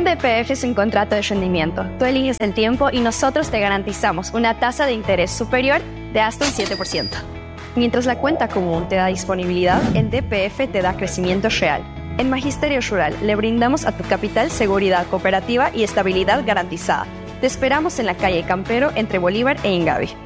Un DPF es un contrato de rendimiento. Tú eliges el tiempo y nosotros te garantizamos una tasa de interés superior de hasta un 7%. Mientras la cuenta común te da disponibilidad, el DPF te da crecimiento real. En Magisterio Rural le brindamos a tu capital seguridad cooperativa y estabilidad garantizada. Te esperamos en la calle Campero entre Bolívar e Ingavi.